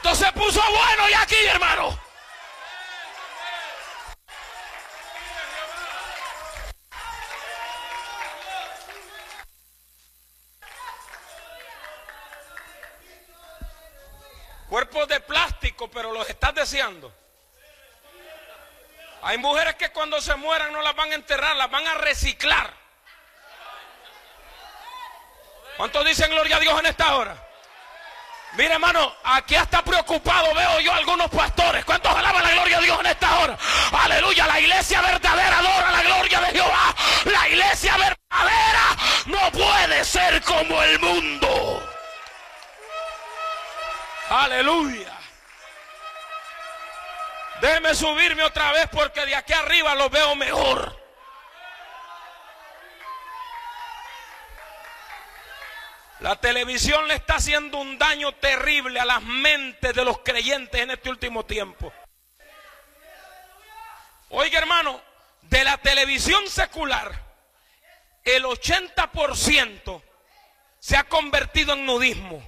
Esto se puso bueno y aquí, hermano. Cuerpos de plástico, pero los estás deseando. Hay mujeres que cuando se mueran no las van a enterrar, las van a reciclar. ¿Cuántos dicen gloria a Dios en esta hora? Mira, hermano, aquí hasta preocupado veo yo algunos pastores. ¿Cuántos alaban la gloria de Dios en esta hora? Aleluya, la iglesia verdadera adora la gloria de Jehová. La iglesia verdadera no puede ser como el mundo. Aleluya. Déjeme subirme otra vez porque de aquí arriba lo veo mejor. La televisión le está haciendo un daño terrible a las mentes de los creyentes en este último tiempo. Oiga, hermano, de la televisión secular, el 80% se ha convertido en nudismo.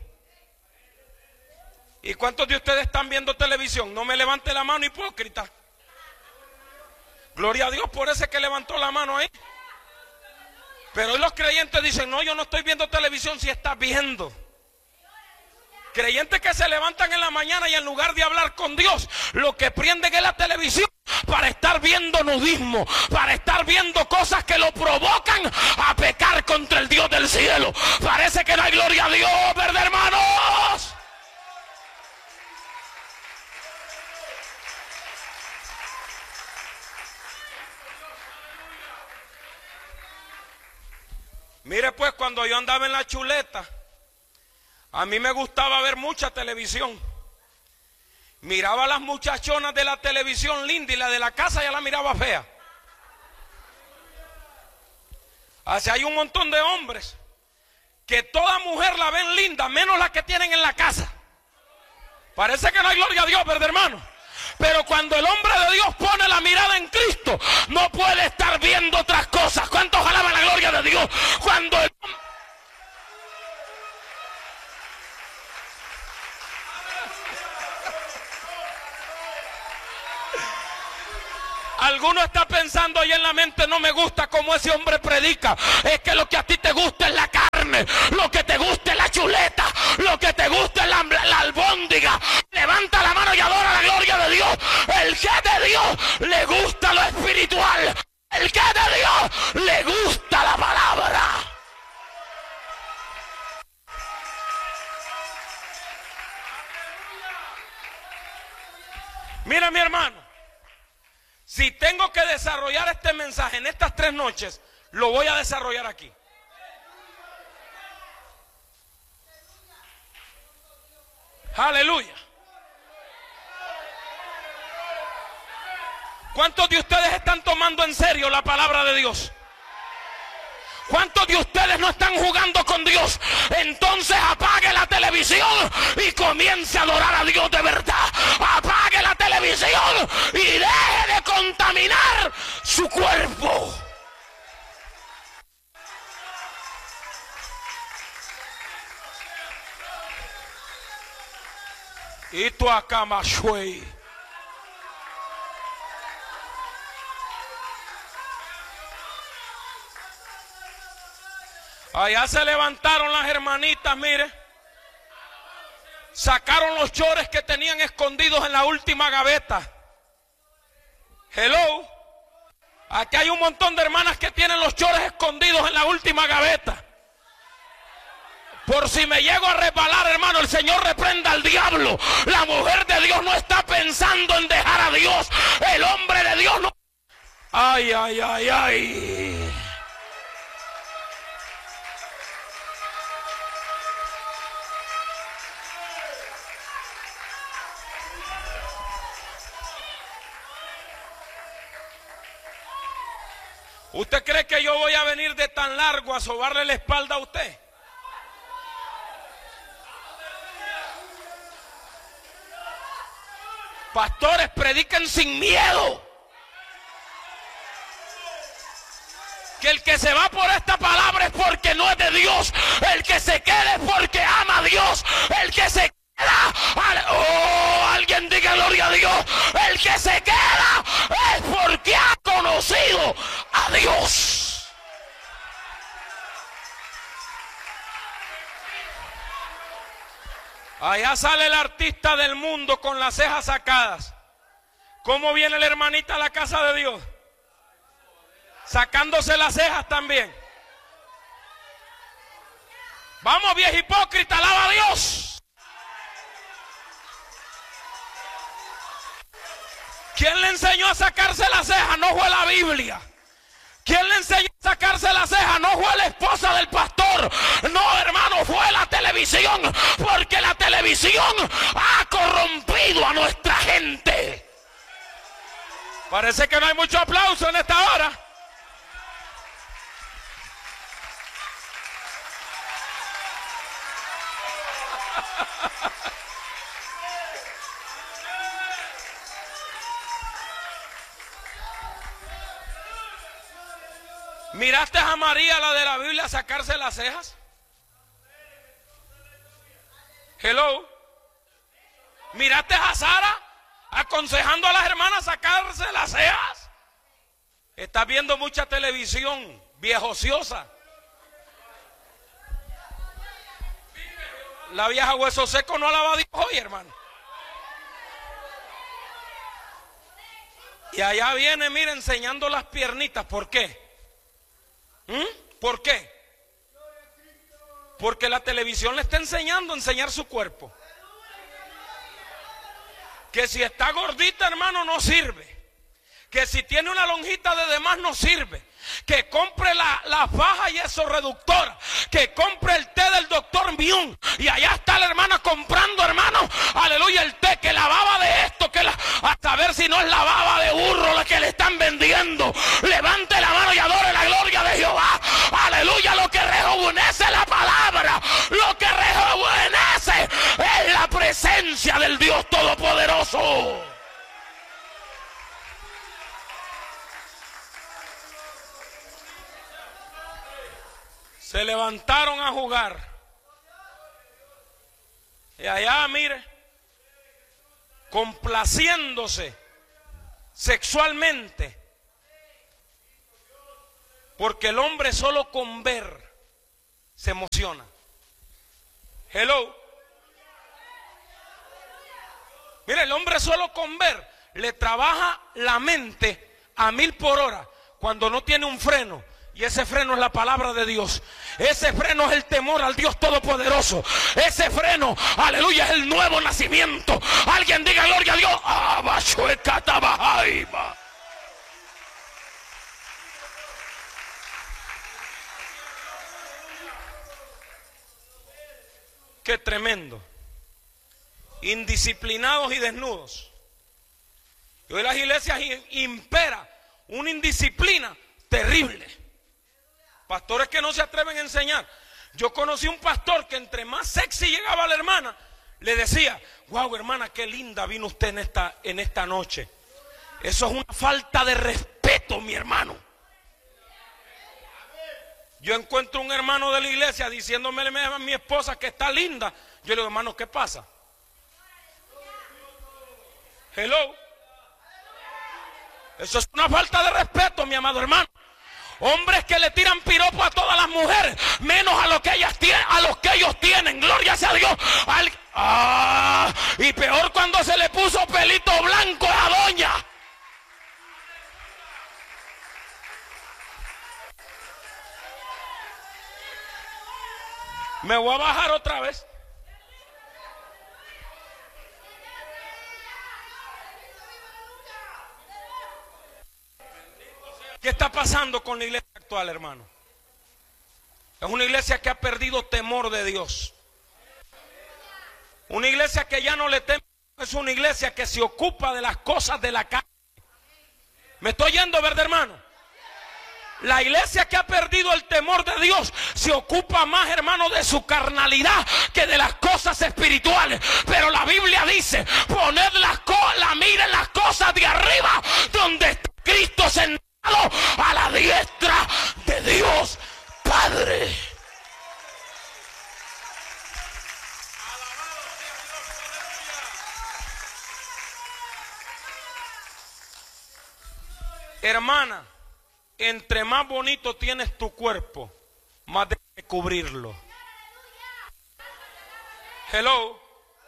¿Y cuántos de ustedes están viendo televisión? No me levante la mano, hipócrita. Gloria a Dios por ese que levantó la mano ahí. Pero hoy los creyentes dicen, no, yo no estoy viendo televisión. Si estás viendo. Creyentes que se levantan en la mañana y en lugar de hablar con Dios, lo que prenden es la televisión para estar viendo nudismo, para estar viendo cosas que lo provocan a pecar contra el Dios del cielo. Parece que no hay gloria a Dios, ¿verdad, hermanos? Mire pues, cuando yo andaba en la chuleta, a mí me gustaba ver mucha televisión. Miraba a las muchachonas de la televisión linda y la de la casa ya la miraba fea. Así hay un montón de hombres que toda mujer la ven linda, menos la que tienen en la casa. Parece que no hay gloria a Dios, ¿verdad, hermano? Pero cuando el hombre de Dios pone la mirada en Cristo, no puede estar viendo otras cosas. ¿Cuántos alaban la gloria de Dios? Cuando el alguno está pensando ahí en la mente, no me gusta como ese hombre predica. Es que lo que a ti te gusta es la carne, lo que te gusta es la chuleta, lo que te gusta es la albóndiga. Levanta la mano y adora la gloria de Dios. El que de Dios le gusta lo espiritual. El que de Dios le gusta la palabra. Mira, mi hermano, si tengo que desarrollar este mensaje en estas 3 noches, lo voy a desarrollar aquí. Aleluya. ¿Cuántos de ustedes están tomando en serio la palabra de Dios? ¿Cuántos de ustedes no están jugando con Dios? Entonces apague la televisión y comience a adorar a Dios de verdad. Apague la televisión y deje de contaminar su cuerpo. Y tu acamashuey. Allá se levantaron las hermanitas, mire. Sacaron los chores que tenían escondidos en la última gaveta. Hello. Aquí hay un montón de hermanas que tienen los chores escondidos en la última gaveta. Por si me llego a resbalar, hermano, el Señor reprenda al diablo. La mujer de Dios no está pensando en dejar a Dios. El hombre de Dios no. Ay, ay, ay, ay. ¿Usted cree que yo voy a venir de tan largo a sobarle la espalda a usted? Pastores, prediquen sin miedo. Que el que se va por esta palabra es porque no es de Dios. El que se quede es porque ama a Dios. El que se Alguien diga gloria a Dios. El que se queda es porque ha conocido a Dios. Allá sale el artista del mundo con las cejas sacadas. ¿Cómo viene la hermanita a la casa de Dios? Sacándose las cejas también. Vamos, vieja hipócrita, alaba a Dios. ¿Quién le enseñó a sacarse las cejas? No fue la Biblia. ¿Quién le enseñó a sacarse las cejas? No fue la esposa del pastor. No, hermano, fue la televisión. Porque la televisión ha corrompido a nuestra gente. Parece que no hay mucho aplauso en esta hora. ¿Miraste a María, la de la Biblia, sacarse las cejas? Hello. ¿Miraste a Sara aconsejando a las hermanas sacarse las cejas? Estás viendo mucha televisión viejociosa. La vieja hueso seco no alaba a Dios hoy, hermano. Y allá viene, mire, enseñando las piernitas. ¿Por qué? ¿Por qué? Porque la televisión le está enseñando a enseñar su cuerpo. Que si está gordita, hermano, no sirve. Que si tiene una lonjita de demás, no sirve. Que compre la faja y eso reductora. Que compre el té del doctor Miun. Y allá está la hermana comprando, hermano, aleluya, el té, que la baba de esto, hasta ver si no es la baba de burro la que le están vendiendo. Levante la mano y adore la gloria de Jehová. Aleluya, lo que rejuvenece la palabra, lo que rejuvenece es la presencia del Dios Todopoderoso. Se levantaron a jugar. Y allá, mire, complaciéndose sexualmente. Porque el hombre solo con ver se emociona. Hello. Mire, el hombre solo con ver le trabaja la mente a 1000 por hora cuando no tiene un freno. Y ese freno es la palabra de Dios. Ese freno es el temor al Dios Todopoderoso. Ese freno, aleluya, es el nuevo nacimiento. Alguien diga gloria a Dios. Qué tremendo. Indisciplinados y desnudos. Y hoy las iglesias impera una indisciplina terrible. Pastores que no se atreven a enseñar. Yo conocí un pastor que entre más sexy llegaba la hermana, le decía: wow, hermana, qué linda vino usted en esta noche. Eso es una falta de respeto, mi hermano. Yo encuentro un hermano de la iglesia diciéndome a mi esposa que está linda. Yo le digo: hermano, ¿qué pasa? Hello. Eso es una falta de respeto, mi amado hermano. Hombres que le tiran piropo a todas las mujeres, menos a lo que ellas tienen, a los que ellos tienen. Gloria sea a Dios. Y peor cuando se le puso pelito blanco a doña. Me voy a bajar otra vez. ¿Qué está pasando con la iglesia actual, hermano? Es una iglesia que ha perdido temor de Dios. Una iglesia que ya no le teme. Es una iglesia que se ocupa de las cosas de la carne. ¿Me estoy yendo, verdad, hermano? La iglesia que ha perdido el temor de Dios se ocupa más, hermano, de su carnalidad que de las cosas espirituales. Pero la Biblia dice: poned la mira en las cosas de arriba, donde está Cristo sentado a la diestra de Dios Padre. Hermana, entre más bonito tienes tu cuerpo, más debes de cubrirlo. Hello.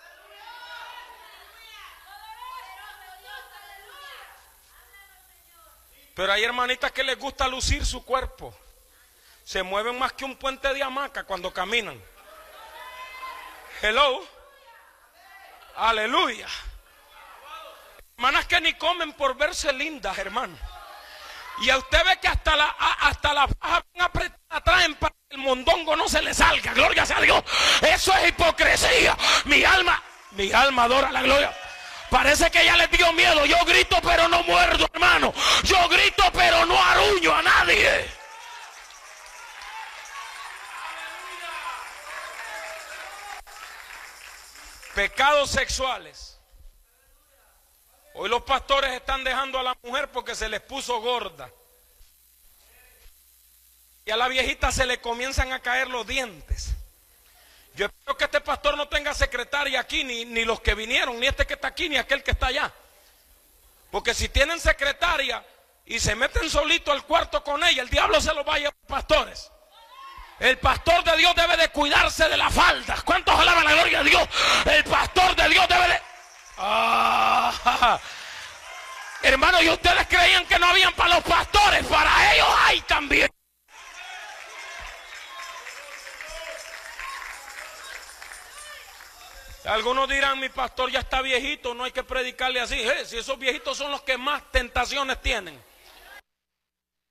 Pero hay hermanitas que les gusta lucir su cuerpo. Se mueven más que un puente de hamaca cuando caminan. Hello. Aleluya. Hermanas que ni comen por verse lindas, hermano. Y a usted ve que hasta la faja bien apretada traen para que el mondongo no se le salga. Gloria sea a Dios. Eso es hipocresía. Mi alma adora la gloria. Parece que ya les dio miedo. Yo grito pero no muerdo, hermano. Yo grito pero no aruño a nadie. Pecados sexuales. Hoy los pastores están dejando a la mujer porque se les puso gorda. Y a la viejita se le comienzan a caer los dientes. Yo espero que este pastor no tenga secretaria aquí, ni los que vinieron, ni este que está aquí, ni aquel que está allá. Porque si tienen secretaria y se meten solito al cuarto con ella, el diablo se los va a llevar, pastores. El pastor de Dios debe de cuidarse de la falda. ¿Cuántos alaban la gloria de Dios? El pastor de Dios debe de... Hermanos, y ustedes creían que no habían para los pastores, para ellos hay también. Algunos dirán, mi pastor ya está viejito, no hay que predicarle así. Si esos viejitos son los que más tentaciones tienen.